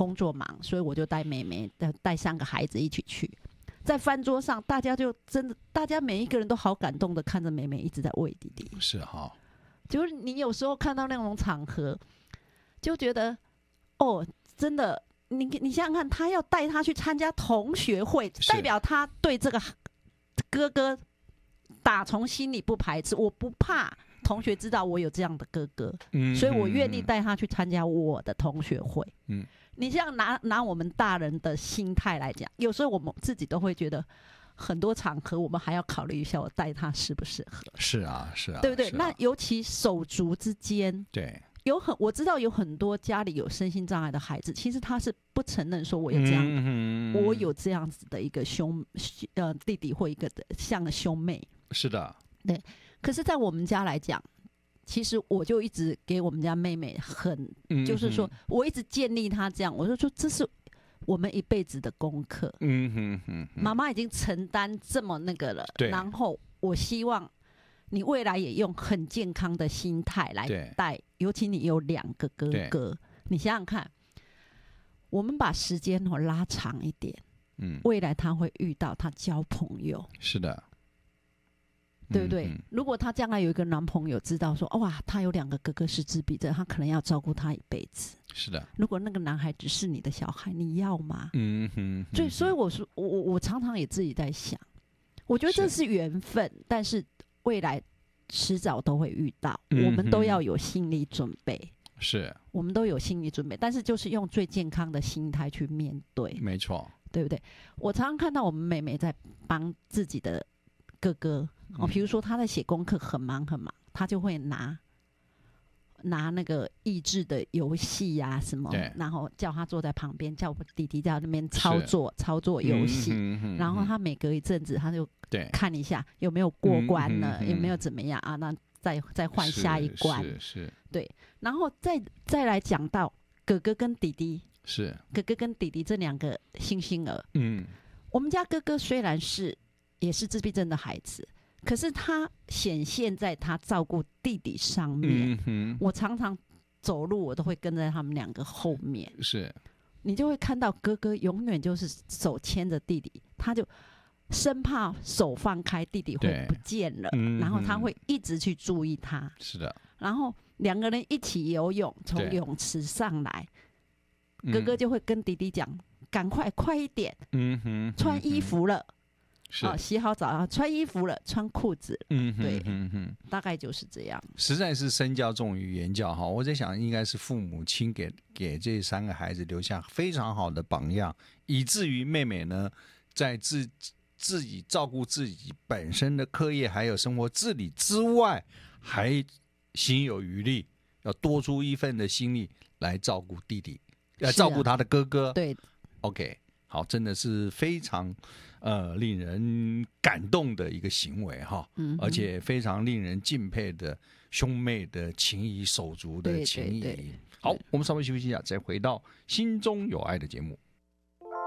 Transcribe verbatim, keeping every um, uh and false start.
工作忙，所以我就带妹妹带三个孩子一起去。在饭桌上，大家就真的，大家每一个人都好感动的看着妹妹一直在喂弟弟。 是哈， 就是你有时候看到那种场合，就觉得哦，真的，你你想想看，他要带他去参加同学会，代表他对这个哥哥打从心里不排斥，我不怕同学知道我有这样的哥哥，嗯、所以我愿意带他去参加我的同学会。嗯。你这样拿拿我们大人的心态来讲，有时候我们自己都会觉得，很多场合我们还要考虑一下，我带他适不适合。 是啊，是啊， 对不对？ 啊、 那尤其手足之间， 对， 有很我知道有很多家里有身心障碍的孩子，其实他是不承认说我有这样的，嗯、我有这样子的一个兄呃弟弟或一个的像兄妹。 是的， 对。可是，在我们家来讲，其实我就一直给我们家妹妹很，嗯、就是说我一直建立她这样，我就说这是我们一辈子的功课。嗯哼哼，妈妈已经承担这么那个了，然后我希望你未来也用很健康的心态来带，尤其你有两个哥哥，你想想看，我们把时间哦拉长一点，嗯，未来他会遇到他交朋友， 是的。 对不对？嗯、如果她将来有一个男朋友，知道说哇，他有两个哥哥是自闭症，他可能要照顾他一辈子。 是的。 如果那个男孩只是你的小孩，你要吗？嗯哼。所以，所以我说，我我我常常也自己在想，我觉得这是缘分，但是未来迟早都会遇到，嗯、我们都要有心理准备。 是。 我们都有心理准备，但是就是用最健康的心态去面对。 没错。 对不对？我常常看到我们妹妹在帮自己的哥哥。哦，比如说他在写功课很忙很忙，他就会拿拿那个益智的游戏呀什么，然后叫他坐在旁边，叫我弟弟在那边操作操作游戏，嗯嗯嗯、然后他每隔一阵子他就看一下有没有过关了，有没有怎么样啊？那再再换下一关， 是 是, 是， 对，然后再再来讲到哥哥跟弟弟， 是哥哥跟弟弟这两个星星儿，嗯，我们家哥哥虽然是也是自闭症的孩子。可是他显现在他照顾弟弟上面，嗯、我常常走路我都会跟在他们两个后面， 是， 你就会看到哥哥永远就是手牵着弟弟，他就生怕手放开弟弟会不见了，嗯、然后他会一直去注意他， 是的， 然后两个人一起游泳，从泳池上来，哥哥就会跟弟弟讲，赶快快一点，嗯哼，穿衣服了。啊，洗好澡啊，穿衣服了，穿裤子，嗯，对，嗯哼，大概就是这样。 实在是身教重于言教哈，我在想，应该是父母亲给给这三个孩子留下非常好的榜样，以至于妹妹呢，在自自己照顾自己本身的课业还有生活自理之外，还心有余力，要多出一份的心力来照顾弟弟，要照顾他的哥哥。 对 ，OK， 好，真的是非常。呃，令人感动的一个行为哈，嗯、而且非常令人敬佩的兄妹的情谊、手足的情谊。好，我们稍微休息一下，再回到心中有爱的节目。